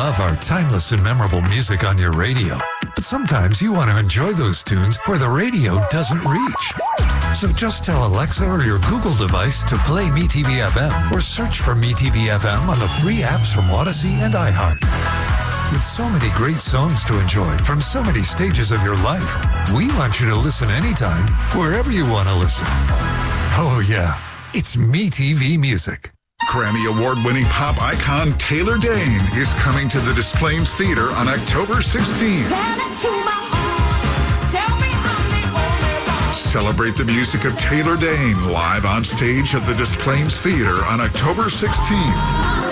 love our timeless and memorable music on your radio. But sometimes you want to enjoy those tunes where the radio doesn't reach. So just tell Alexa or your Google device to play MeTV FM or search for MeTV FM on the free apps from Odyssey and iHeart. With so many great songs to enjoy from so many stages of your life, we want you to listen anytime, wherever you want to listen. Oh yeah, it's MeTV Music. Grammy Award-winning pop icon Taylor Dayne is coming to the Des Plaines Theater on October 16th. Celebrate the music of Taylor Dayne live on stage at the Des Plaines Theater on October 16th.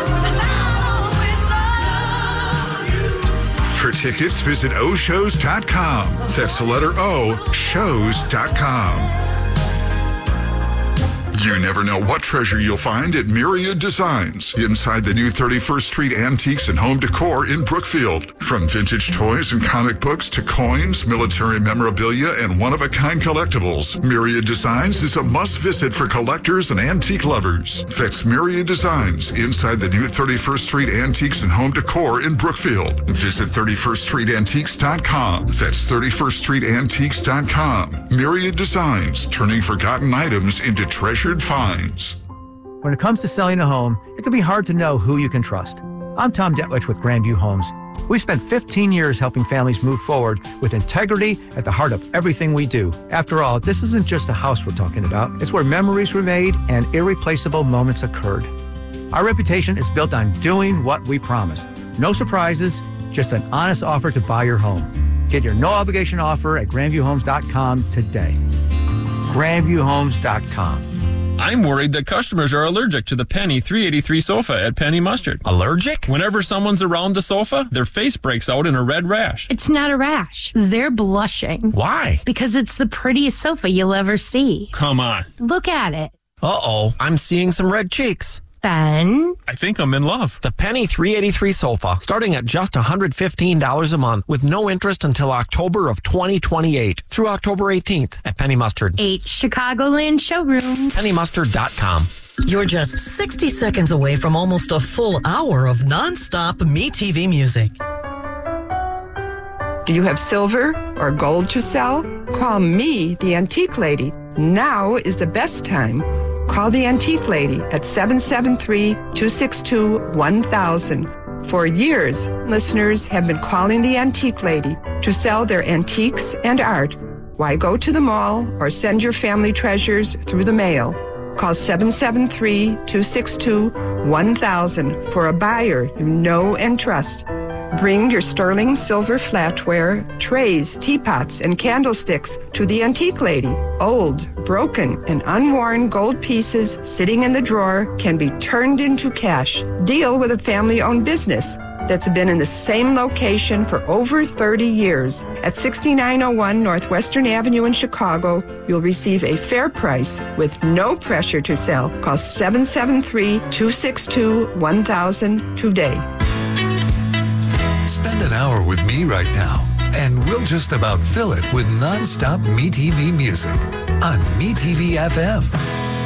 For tickets, visit oshows.com. That's the letter O, shows.com. You never know what treasure you'll find at Myriad Designs inside the new 31st Street Antiques and Home Decor in Brookfield. From vintage toys and comic books to coins, military memorabilia, and one-of-a-kind collectibles, Myriad Designs is a must-visit for collectors and antique lovers. That's Myriad Designs inside the new 31st Street Antiques and Home Decor in Brookfield. Visit 31ststreetantiques.com. That's 31ststreetantiques.com. Myriad Designs, turning forgotten items into treasured finds. When it comes to selling a home, it can be hard to know who you can trust. I'm Tom Detwich with Grandview Homes. We've spent 15 years helping families move forward with integrity at the heart of everything we do. After all, this isn't just a house we're talking about. It's where memories were made and irreplaceable moments occurred. Our reputation is built on doing what we promise. No surprises, just an honest offer to buy your home. Get your no-obligation offer at grandviewhomes.com today. grandviewhomes.com. I'm worried that customers are allergic to the Penny 383 sofa at Penny Mustard. Allergic? Whenever someone's around the sofa, their face breaks out in a red rash. It's not a rash. They're blushing. Why? Because it's the prettiest sofa you'll ever see. Come on. Look at it. Uh-oh, I'm seeing some red cheeks. Ben? I think I'm in love. The Penny 383 sofa, starting at just $115 a month with no interest until October of 2028 through October 18th at Penny Mustard. 8 Chicagoland showrooms. PennyMustard.com. You're just 60 seconds away from almost a full hour of nonstop MeTV music. Do you have silver or gold to sell? Call me, the Antique Lady. Now is the best time. Call the Antique Lady at 773-262-1000. For years, listeners have been calling the Antique Lady to sell their antiques and art. Why go to the mall or send your family treasures through the mail? Call 773-262-1000 for a buyer you know and trust. Bring your sterling silver flatware, trays, teapots, and candlesticks to the Antique Lady. Old, broken, and unworn gold pieces sitting in the drawer can be turned into cash. Deal with a family-owned business that's been in the same location for over 30 years. At 6901 Northwestern Avenue in Chicago, you'll receive a fair price with no pressure to sell. Call 773-262-1000 today. Spend an hour with me right now, and we'll just about fill it with nonstop MeTV music on MeTV FM.